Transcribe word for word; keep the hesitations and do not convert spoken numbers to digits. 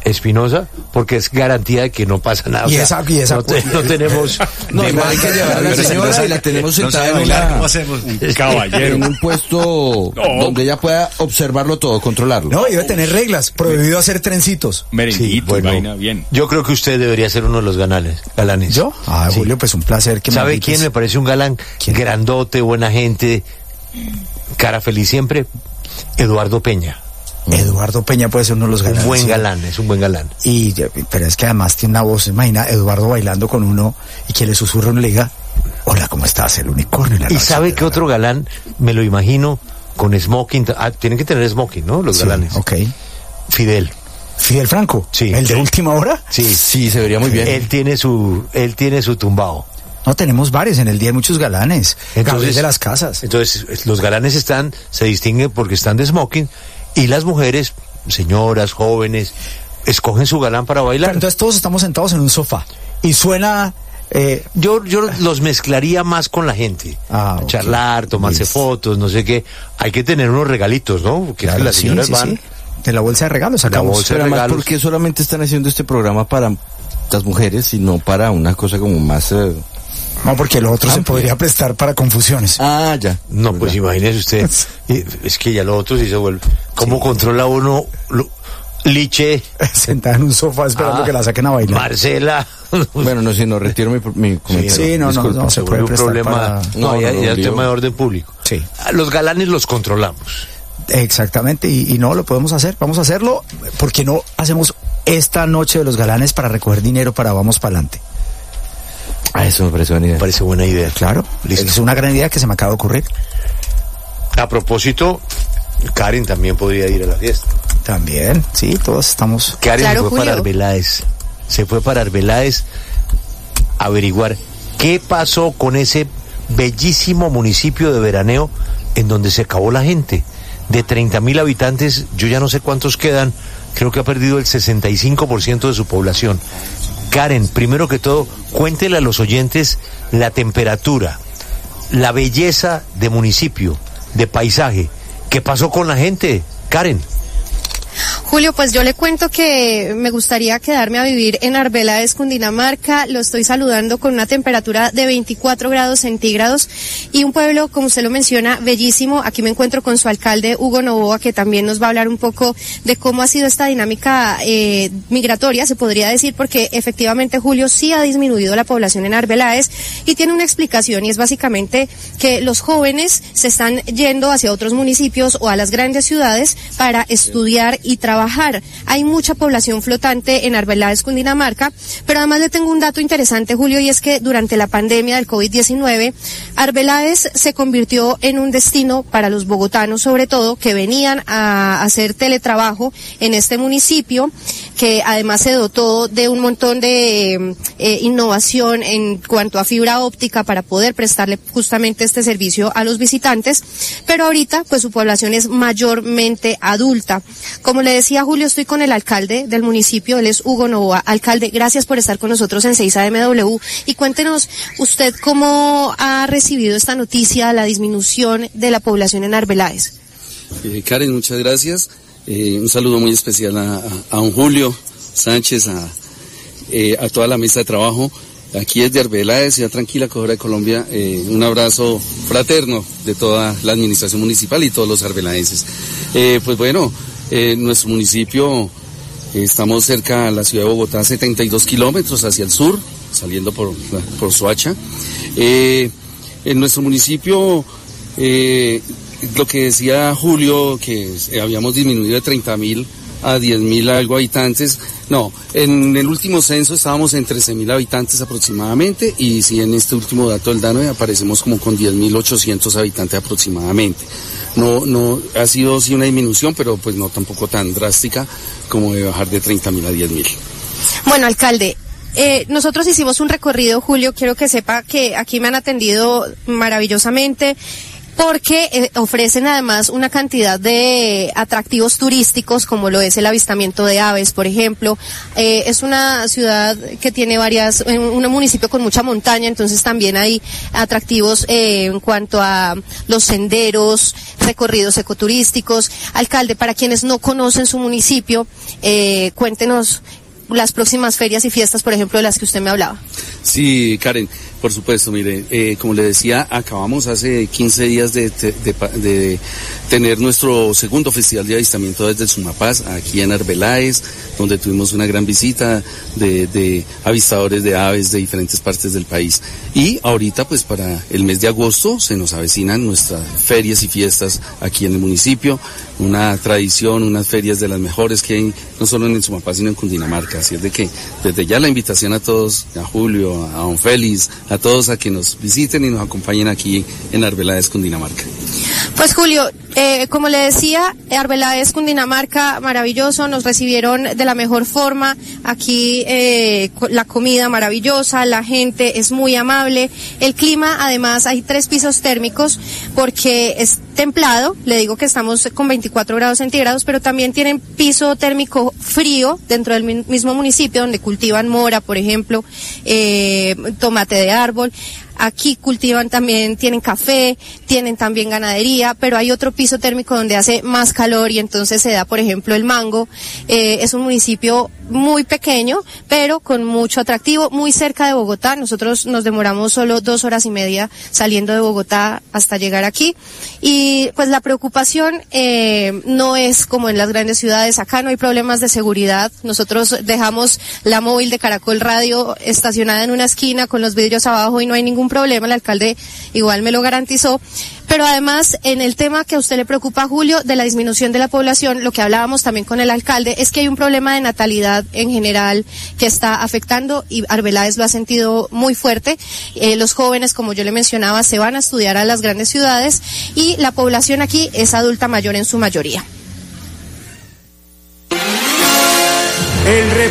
Espinosa, porque es garantía de que no pasa nada. Y esa, y esa no, te, no tenemos... No, no hay que llevar a la señora y la tenemos sentada en una... ¿Cómo hacemos? Caballero. En un puesto no. donde ella pueda observarlo todo, controlarlo. No, y debe tener reglas. Prohibido hacer trencitos. Merenguito, sí, bueno, vaina, bien. Yo creo que usted debería ser uno de los galanes. galanes. ¿Yo? Ah, sí. Julio, pues un placer que me ¿Sabe invites. quién me parece un galán? ¿Quién? Grandote, buena gente, cara feliz siempre. Eduardo Peña. Eduardo Peña puede ser uno de los galanes. Un buen sí. galán, es un buen galán. Y, pero es que además tiene una voz, imagina, Eduardo bailando con uno y que le susurra uno y le diga, hola, ¿cómo estás? El unicornio. ¿Y sabe qué otro galán? Me lo imagino con smoking. Ah, tienen que tener smoking, ¿no? Los sí, galanes. ok. Fidel. Fidel Franco. Sí. ¿El de Sí. última hora? Sí. Sí, se vería muy bien. Él tiene su, él tiene su tumbao. No, tenemos varios. En el día hay muchos galanes. Entonces- Gabriel de las Casas. Entonces, los galanes están, se distinguen porque están de smoking, y las mujeres, señoras, jóvenes, escogen su galán para Pero bailar. entonces todos estamos sentados en un sofá y suena... Eh, Yo, yo los mezclaría más con la gente. Ah, ok. Charlar, tomarse Listo. fotos, no sé qué. Hay que tener unos regalitos, ¿no? Porque es que claro, las sí, señoras sí, van... sí. De la bolsa de regalos sacamos. bolsa Pero además, regalos. ¿por qué solamente están haciendo este programa para las mujeres y no para una cosa como más... Eh... No, porque lo otro se Amplio. podría prestar para confusiones. Ah, ya. No, pues imagínese usted. Y es que ya lo otro sí se vuelve. ¿Cómo controla uno lo- Liche, Sentada en un sofá esperando Ah, que la saquen a bailar. Marcela? Bueno, no, si no, retiro mi, mi comentario. Sí, no, no, Disculpa. no, se Se puede vuelve un prestar problema. para... No, No, ya, no, ya no, es lío. tema de orden público. Sí. A los galanes los controlamos. Exactamente, y, y no lo podemos hacer, vamos a hacerlo, porque no hacemos esta noche de los galanes para recoger dinero para Vamos Pa'lante. Ah, eso me parece buena idea. Me parece buena idea. Claro, Listo. es una gran idea que se me acaba de ocurrir. A propósito, Karen también podría ir a la fiesta. También, sí, todos estamos... Karen Claro, se fue para Julio. Arbeláez. Se fue para Arbeláez a averiguar qué pasó con ese bellísimo municipio de veraneo en donde se acabó la gente. De treinta mil habitantes, yo ya no sé cuántos quedan, creo que ha perdido el sesenta y cinco por ciento de su población. Karen, primero que todo, cuéntele a los oyentes la temperatura, la belleza de municipio, de paisaje. ¿Qué pasó con la gente, Karen? Julio, pues yo le cuento que me gustaría quedarme a vivir en Arbeláez, Cundinamarca. Lo estoy saludando con una temperatura de veinticuatro grados centígrados y un pueblo, como usted lo menciona, bellísimo. Aquí me encuentro con su alcalde, Hugo Novoa, que también nos va a hablar un poco de cómo ha sido esta dinámica eh, migratoria, se podría decir, porque efectivamente, Julio, sí ha disminuido la población en Arbeláez y tiene una explicación, y es básicamente que los jóvenes se están yendo hacia otros municipios o a las grandes ciudades para estudiar y trabajar. Hay mucha población flotante en Arbeláez, Cundinamarca, pero además le tengo un dato interesante, Julio, y es que durante la pandemia del COVID diecinueve, Arbeláez se convirtió en un destino para los bogotanos, sobre todo, que venían a hacer teletrabajo en este municipio, que además se dotó de un montón de eh, innovación en cuanto a fibra óptica para poder prestarle justamente este servicio a los visitantes, pero ahorita pues su población es mayormente adulta. Como le decía, Julio, estoy con el alcalde del municipio, él es Hugo Novoa. Alcalde, gracias por estar con nosotros en seis A M W y cuéntenos usted cómo ha recibido esta noticia, la disminución de la población en Arbeláez. Eh, Karen, muchas gracias. Eh, un saludo muy especial a, a, a don Julio Sánchez, a, eh, a toda la mesa de trabajo. Aquí desde Arbeláez, Ciudad Tranquila, Cojera de Colombia, eh, un abrazo fraterno de toda la administración municipal y todos los arbelaenses. Eh, pues bueno, eh, nuestro municipio, eh, estamos cerca a la ciudad de Bogotá, setenta y dos kilómetros hacia el sur, saliendo por, por Soacha. Eh, en nuestro municipio, eh, lo que decía Julio, que eh, habíamos disminuido de treinta mil a diez mil algo habitantes. No, en el último censo estábamos en trece mil habitantes aproximadamente, y si en este último dato del DANE aparecemos como con diez mil ochocientos habitantes aproximadamente. No, no, ha sido sí una disminución, pero pues no tampoco tan drástica como de bajar de treinta mil a diez mil. Bueno, alcalde, Eh, nosotros hicimos un recorrido, Julio, quiero que sepa que aquí me han atendido maravillosamente. porque eh, ofrecen además una cantidad de atractivos turísticos, como lo es el avistamiento de aves, por ejemplo. Eh, es una ciudad que tiene varias, un municipio con mucha montaña, entonces también hay atractivos eh, en cuanto a los senderos, recorridos ecoturísticos. Alcalde, para quienes no conocen su municipio, eh, cuéntenos las próximas ferias y fiestas, por ejemplo, de las que usted me hablaba. Sí, Karen, por supuesto, mire, eh, como le decía, acabamos hace quince días de, de, de, de tener nuestro segundo festival de avistamiento desde el Sumapaz, aquí en Arbeláez, donde tuvimos una gran visita de, de avistadores de aves de diferentes partes del país. Y ahorita, pues para el mes de agosto, se nos avecinan nuestras ferias y fiestas aquí en el municipio, una tradición, unas ferias de las mejores que hay, no solo en el Sumapaz, sino en Cundinamarca. Así es de que, desde ya la invitación a todos, a Julio, a don Félix, a todos a que nos visiten y nos acompañen aquí en Arbeláez, Cundinamarca. Pues Julio, eh, como le decía, Arbeláez, Cundinamarca, maravilloso, nos recibieron de la mejor forma, aquí eh, la comida maravillosa, la gente es muy amable, el clima, además hay tres pisos térmicos porque es templado, le digo que estamos con veinticuatro grados centígrados, pero también tienen piso térmico frío dentro del mismo municipio donde cultivan mora, por ejemplo, eh, tomate de árbol. Aquí cultivan también, tienen café, tienen también ganadería, pero hay otro piso térmico donde hace más calor y entonces se da, por ejemplo, el mango. Eh, es un municipio muy pequeño, pero con mucho atractivo, muy cerca de Bogotá. Nosotros nos demoramos solo dos horas y media saliendo de Bogotá hasta llegar aquí. Y pues la preocupación eh, no es como en las grandes ciudades. Acá no hay problemas de seguridad. Nosotros dejamos la móvil de Caracol Radio estacionada en una esquina con los vidrios abajo y no hay ningún problema, el alcalde igual me lo garantizó, pero además en el tema que a usted le preocupa, Julio, de la disminución de la población, lo que hablábamos también con el alcalde es que hay un problema de natalidad en general que está afectando y Arbeláez lo ha sentido muy fuerte. Eh, los jóvenes, como yo le mencionaba, se van a estudiar a las grandes ciudades y la población aquí es adulta mayor en su mayoría. El